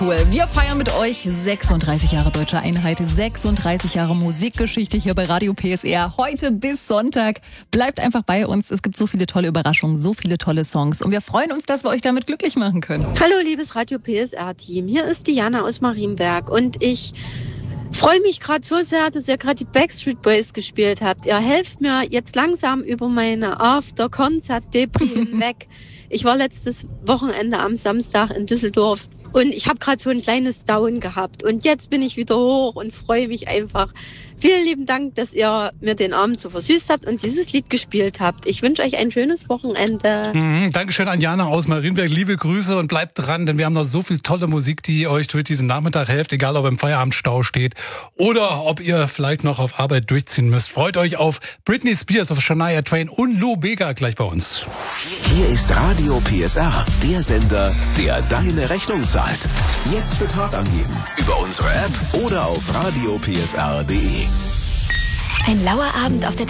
Wir feiern mit euch 36 Jahre Deutsche Einheit, 36 Jahre Musikgeschichte hier bei Radio PSR. Heute bis Sonntag. Bleibt einfach bei uns. Es gibt so viele tolle Überraschungen, so viele tolle Songs. Und wir freuen uns, dass wir euch damit glücklich machen können. Hallo, liebes Radio PSR-Team. Hier ist Diana aus Marienberg. Und ich freue mich gerade so sehr, dass ihr gerade die Backstreet Boys gespielt habt. Ihr helft mir jetzt langsam über meine After-Concert-Depri hinweg. Ich war letztes Wochenende am Samstag in Düsseldorf. Und ich habe gerade so ein kleines Down gehabt. Und jetzt bin ich wieder hoch und freue mich einfach. Vielen lieben Dank, dass ihr mir den Abend so versüßt habt und dieses Lied gespielt habt. Ich wünsche euch ein schönes Wochenende. Dankeschön an Jana aus Marienberg. Liebe Grüße und bleibt dran, denn wir haben noch so viel tolle Musik, die euch durch diesen Nachmittag hilft, egal ob ihr im Feierabendstau steht oder ob ihr vielleicht noch auf Arbeit durchziehen müsst. Freut euch auf Britney Spears, auf Shania Twain und Lou Bega gleich bei uns. Hier ist Radio PSR, der Sender, der deine Rechnung zahlt. Jetzt Betrag angeben über unsere App oder auf radiopsr.de. Ein lauer Abend auf der